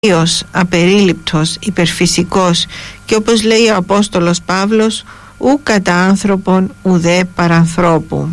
απερίληπτος, υπερφυσικός και όπως λέει ο Απόστολος Παύλος, ου κατά άνθρωπον ουδέ παρανθρώπου.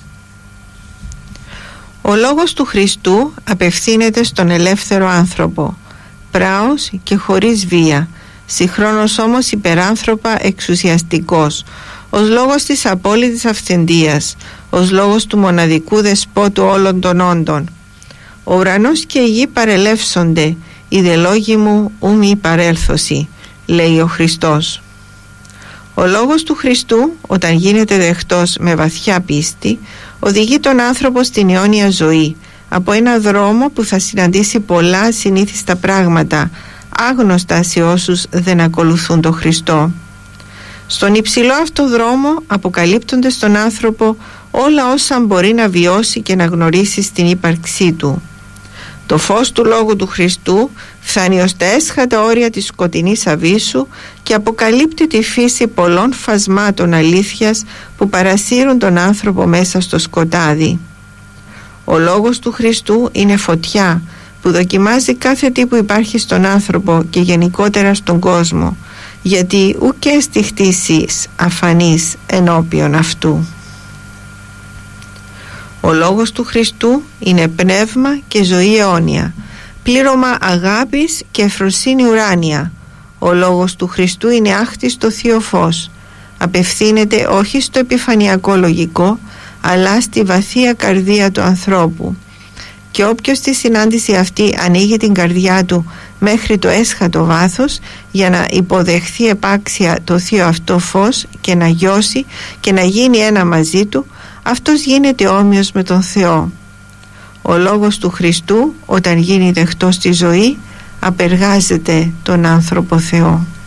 Ο λόγος του Χριστού απευθύνεται στον ελεύθερο άνθρωπο, πράος και χωρίς βία, συγχρόνως όμως υπεράνθρωπα εξουσιαστικός, ως λόγος της απόλυτης αυθεντίας, ως λόγος του μοναδικού δεσπότου όλων των όντων. Ο ουρανός και η γη παρελεύσονται, οι δε λόγοι μου ου μη παρέλθωση, λέει ο Χριστός. Ο λόγος του Χριστού, όταν γίνεται δεχτός με βαθιά πίστη, οδηγεί τον άνθρωπο στην αιώνια ζωή, από ένα δρόμο που θα συναντήσει πολλά συνήθιστα πράγματα, άγνωστα σε όσους δεν ακολουθούν τον Χριστό. Στον υψηλό αυτό δρόμο αποκαλύπτονται στον άνθρωπο όλα όσα μπορεί να βιώσει και να γνωρίσει στην ύπαρξή του. Το φως του Λόγου του Χριστού φτάνει ως τα έσχατα όρια της σκοτεινής αβύσσου και αποκαλύπτει τη φύση πολλών φασμάτων αλήθειας που παρασύρουν τον άνθρωπο μέσα στο σκοτάδι. Ο Λόγος του Χριστού είναι φωτιά που δοκιμάζει κάθε τι που υπάρχει στον άνθρωπο και γενικότερα στον κόσμο, γιατί ουκ έστι χτίσεις αφανής ενώπιον αυτού. Ο Λόγος του Χριστού είναι πνεύμα και ζωή αιώνια, πλήρωμα αγάπης και ευφροσύνη ουράνια. Ο Λόγος του Χριστού είναι άχτιστο θείο φως. Απευθύνεται όχι στο επιφανειακό λογικό, αλλά στη βαθία καρδία του ανθρώπου. Και όποιος στη συνάντηση αυτή ανοίγει την καρδιά του μέχρι το έσχατο βάθος για να υποδεχθεί επάξια το θείο αυτό φως και να γιώσει και να γίνει ένα μαζί του, αυτός γίνεται όμοιος με τον Θεό. Ο Λόγος του Χριστού, όταν γίνει δεχτός στη ζωή, απεργάζεται τον άνθρωπο Θεό.